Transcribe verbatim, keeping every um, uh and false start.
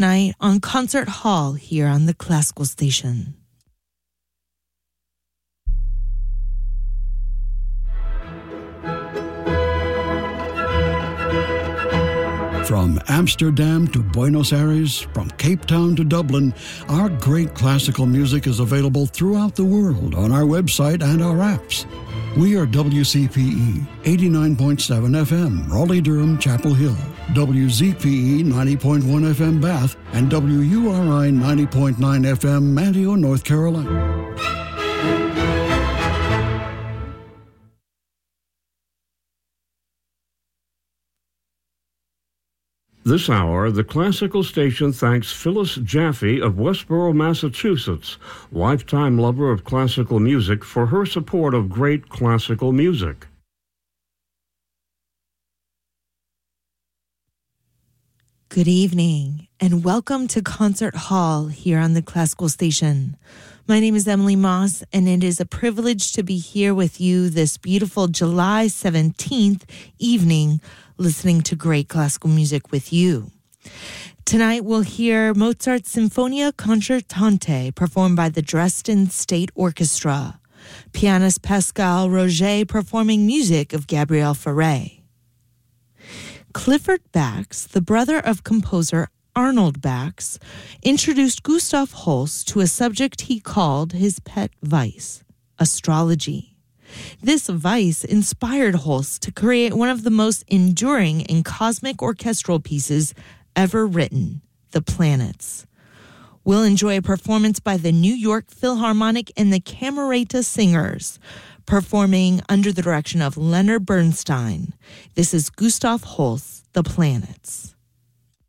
Night on Concert Hall here on the Classical Station. From Amsterdam to Buenos Aires, from Cape Town to Dublin, our great classical music is available throughout the world on our website and our apps. We are W C P E eighty-nine point seven F M, Raleigh-Durham, Chapel Hill, W Z P E ninety point one F M, Bath, and W U R I ninety point nine F M, Manteo, North Carolina. This hour, the Classical Station thanks Phyllis Jaffe of Westborough, Massachusetts, lifetime lover of classical music, for her support of great classical music. Good evening, and welcome to Concert Hall here on the Classical Station. My name is Emily Moss, and it is a privilege to be here with you this beautiful July seventeenth evening, listening to great classical music with you. Tonight we'll hear Mozart's Sinfonia Concertante performed by the Dresden State Orchestra, pianist Pascal Roger performing music of Gabriel Fauré. Clifford Bax, the brother of composer Arnold Bax, introduced Gustav Holst to a subject he called his pet vice, astrology. This vice inspired Holst to create one of the most enduring and cosmic orchestral pieces ever written, The Planets. We'll enjoy a performance by the New York Philharmonic and the Camerata Singers, performing under the direction of Leonard Bernstein. This is Gustav Holst's The Planets.